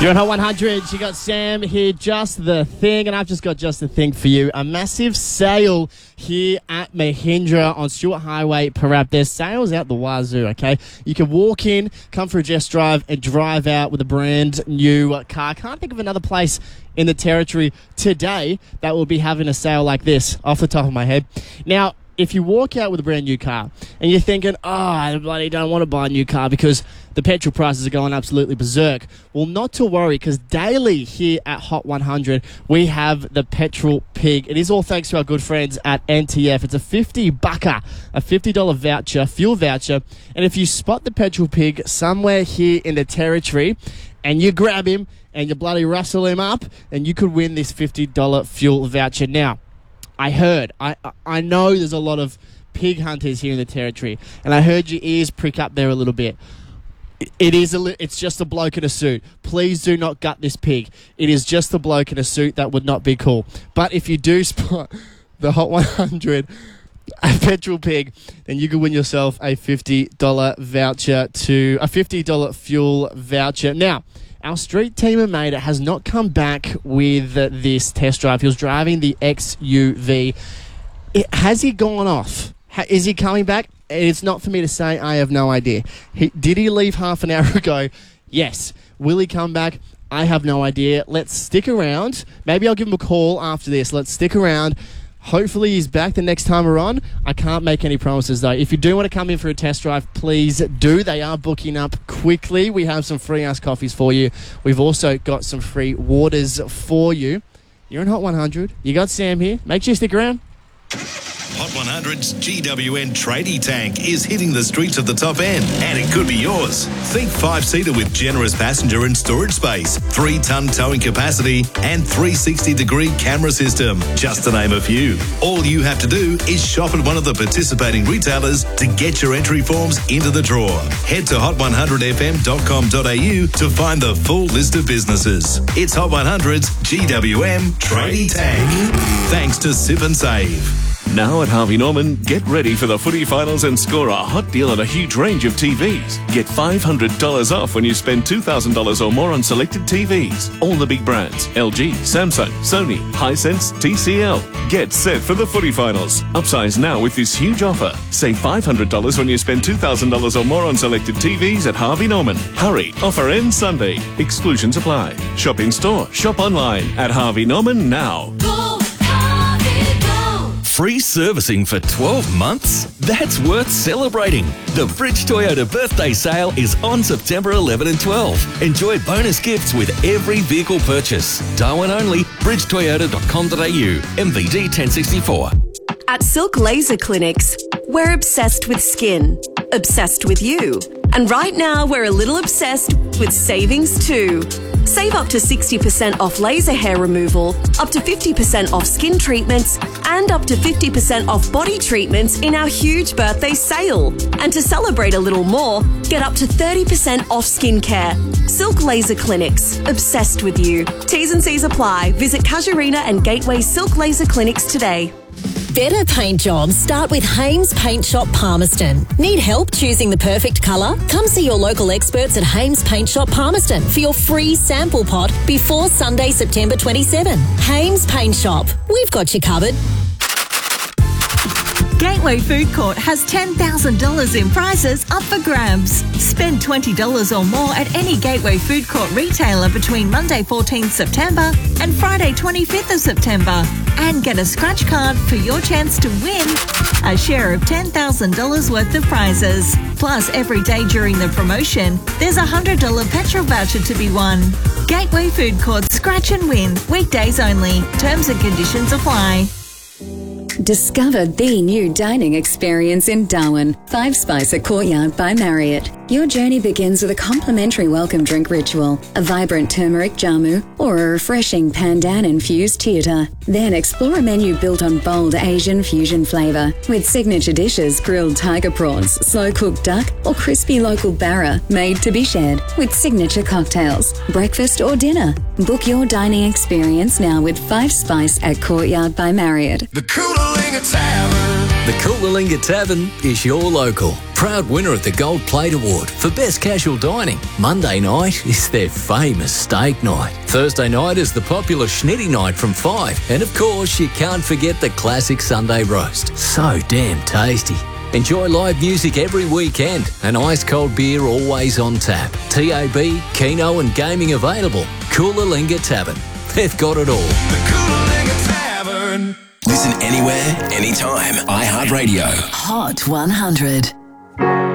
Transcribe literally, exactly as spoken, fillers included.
You're on Hot one hundred. You got Sam here, Just the Thing, and I've just got Just the Thing for you. A massive sale here at Mahindra on Stewart Highway, Parap. There's sales out the wazoo, okay? You can walk in, come for a test drive, and drive out with a brand new car. Can't think of another place in the territory today that will be having a sale like this off the top of my head. Now, if you walk out with a brand new car and you're thinking, oh, I bloody don't want to buy a new car because the petrol prices are going absolutely berserk. Well, not to worry, because daily here at Hot one hundred, we have the Petrol Pig. It is all thanks to our good friends at N T F. It's a fifty bucker, a fifty dollars voucher, fuel voucher. And if you spot the Petrol Pig somewhere here in the territory and you grab him and you bloody rustle him up, then you could win this fifty dollars fuel voucher. Now, I heard, I I know there's a lot of pig hunters here in the territory, and I heard your ears prick up there a little bit. It is a li- it's just a bloke in a suit. Please do not gut this pig. It is just a bloke in a suit. That would not be cool. But if you do spot the Hot one hundred, a Petrol Pig, then you could win yourself a fifty dollars voucher to a fifty dollars fuel voucher. Now, our street teamer mate has not come back with this test drive. He was driving the X U V. It, has he gone off? Ha, is he coming back? It's not for me to say. I have no idea. He, did he leave half an hour ago? Yes. Will he come back? I have no idea. Let's stick around. Maybe I'll give him a call after this. Let's stick around. Hopefully he's back the next time we're on. I can't make any promises, though. If you do want to come in for a test drive, please do. They are booking up quickly. We have some free iced coffees for you. We've also got some free waters for you. You're on Hot one hundred. You got Sam here. Make sure you stick around. Hot one hundred's G W N tradie tank is hitting the streets of the top end, and it could be yours. Think five-seater with generous passenger and storage space, three-ton towing capacity, and three hundred sixty degree camera system, just to name a few. All you have to do is shop at one of the participating retailers to get your entry forms into the draw. Head to hot one hundred f m dot com dot a u to find the full list of businesses. It's Hot one hundred's G W M tradie tank. Thanks to Sip and Save. Now at Harvey Norman, get ready for the footy finals and score a hot deal on a huge range of T Vs. Get five hundred dollars off when you spend two thousand dollars or more on selected T Vs. All the big brands, L G, Samsung, Sony, Hisense, T C L. Get set for the footy finals. Upsize now with this huge offer. Save five hundred dollars when you spend two thousand dollars or more on selected T Vs at Harvey Norman. Hurry, offer ends Sunday. Exclusions apply. Shop in store, shop online at Harvey Norman now. Free servicing for twelve months? That's worth celebrating. The Bridge Toyota birthday sale is on September eleventh and twelfth. Enjoy bonus gifts with every vehicle purchase. Darwin only, bridge toyota dot com dot a u, M V D ten sixty-four. At Silk Laser Clinics, we're obsessed with skin, obsessed with you. And right now, we're a little obsessed with savings too. Save up to sixty percent off laser hair removal, up to fifty percent off skin treatments, and up to fifty percent off body treatments in our huge birthday sale. And to celebrate a little more, get up to thirty percent off skincare. Silk Laser Clinics, obsessed with you. T's and C's apply. Visit Casuarina and Gateway Silk Laser Clinics today. Better paint jobs start with Hames Paint Shop Palmerston. Need help choosing the perfect colour? Come see your local experts at Hames Paint Shop Palmerston for your free sample pot before Sunday, September twenty-seventh. Hames Paint Shop. We've got you covered. Gateway Food Court has ten thousand dollars in prizes up for grabs. Spend twenty dollars or more at any Gateway Food Court retailer between Monday fourteenth September and Friday twenty-fifth of September. And get a scratch card for your chance to win a share of ten thousand dollars worth of prizes. Plus, every day during the promotion, there's a one hundred dollars petrol voucher to be won. Gateway Food Court Scratch and Win. Weekdays only. Terms and conditions apply. Discover the new dining experience in Darwin. Five Spice at Courtyard by Marriott. Your journey begins with a complimentary welcome drink ritual, a vibrant turmeric jamu, or a refreshing pandan-infused teota. Then explore a menu built on bold Asian fusion flavour, with signature dishes, grilled tiger prawns, slow-cooked duck, or crispy local barra, made to be shared, with signature cocktails, breakfast or dinner. Book your dining experience now with Five Spice at Courtyard by Marriott. The Cooling Tavern. The Coolalingga Tavern is your local. Proud winner of the Gold Plate Award for Best Casual Dining. Monday night is their famous steak night. Thursday night is the popular Schnitty night from five. And of course, you can't forget the classic Sunday roast. So damn tasty. Enjoy live music every weekend and ice-cold beer always on tap. T A B, Keno and gaming available. Coolalingga Tavern. They've got it all. The Coolalingga Tavern. Listen anywhere, anytime. iHeartRadio. Hot one hundred.